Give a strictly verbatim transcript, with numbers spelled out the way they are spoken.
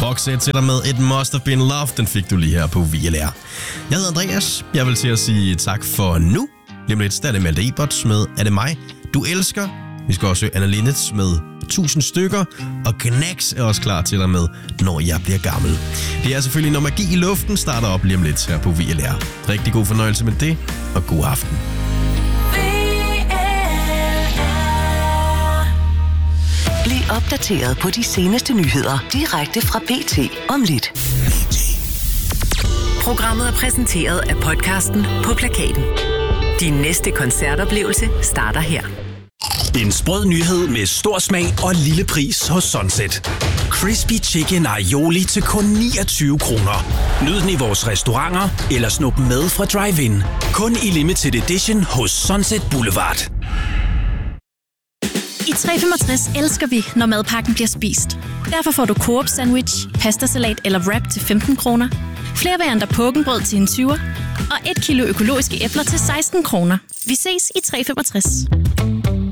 Roxette sætter med et Must Have Been Love. Den fik du lige her på V L R. Jeg hedder Andreas. Jeg vil til at sige tak for nu. Lige om lidt, der er det Malte Eberts med Er det mig, du elsker? Vi skal også høre Anna Linnets med tusind stykker, og Knacks er også klar til dig med Når jeg bliver gammel. Det er selvfølgelig Når magi i luften starter op lige om lidt her på V L R. Rigtig god fornøjelse med det, og god aften. Bliv opdateret på de seneste nyheder direkte fra B T om lidt. Programmet er præsenteret af podcasten På Plakaten. Din næste koncertoplevelse starter her. En sprød nyhed med stor smag og lille pris hos Sunset. Crispy Chicken Aioli til kun niogtyve kroner. Nyd den i vores restauranter eller snup med fra drive-in. Kun i limited edition hos Sunset Boulevard. I tre femogtres elsker vi, når madpakken bliver spist. Derfor får du Coop sandwich, pastasalat eller wrap til femten kroner. Flere varianter pukkenbrød til en tyver. Og et kilo økologiske æbler til seksten kroner. Vi ses i tre femogtres.